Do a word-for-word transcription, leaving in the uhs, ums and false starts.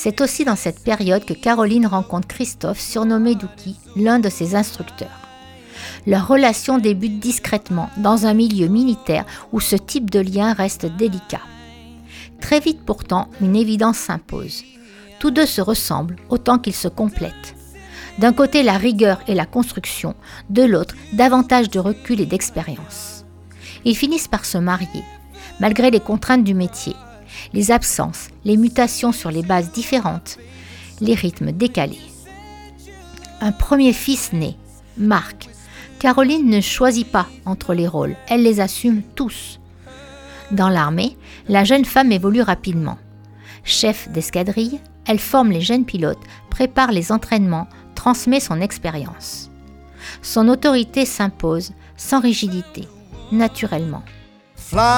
C'est aussi dans cette période que Caroline rencontre Christophe, surnommé Douki, l'un de ses instructeurs. Leur relation débute discrètement dans un milieu militaire où ce type de lien reste délicat. Très vite pourtant, une évidence s'impose. Tous deux se ressemblent autant qu'ils se complètent. D'un côté la rigueur et la construction, de l'autre davantage de recul et d'expérience. Ils finissent par se marier, malgré les contraintes du métier, les absences, les mutations sur les bases différentes, les rythmes décalés. Un premier fils naît, Marc. Caroline ne choisit pas entre les rôles, elle les assume tous. Dans l'armée, la jeune femme évolue rapidement. Chef d'escadrille, elle forme les jeunes pilotes, prépare les entraînements, transmet son expérience. Son autorité s'impose sans rigidité, naturellement.